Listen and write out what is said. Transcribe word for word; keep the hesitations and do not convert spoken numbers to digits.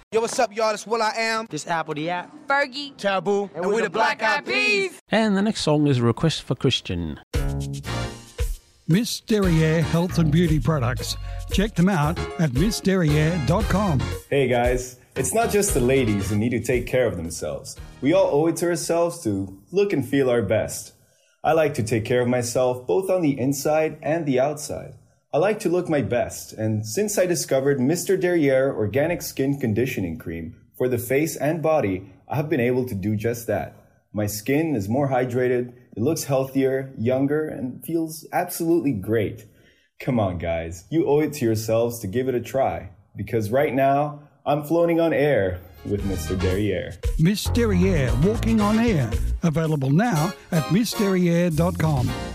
Yo, what's up, y'all? It's Will I Am. This Apple the App. Fergie. Taboo. And, and we're, we're the Black Eyed Peas. And the next song is a request for Christian. Miss Derriere Health and Beauty Products. Check them out at miss derriere dot com. Hey guys, it's not just the ladies who need to take care of themselves. We all owe it to ourselves to look and feel our best. I like to take care of myself both on the inside and the outside. I like to look my best, and since I discovered Mister Derriere Organic Skin Conditioning Cream for the face and body, I have been able to do just that. My skin is more hydrated, it looks healthier, younger, and feels absolutely great. Come on, guys, you owe it to yourselves to give it a try, because right now, I'm floating on air with Mister Derriere. Miss Derriere Walking on Air, available now at miss derriere dot com.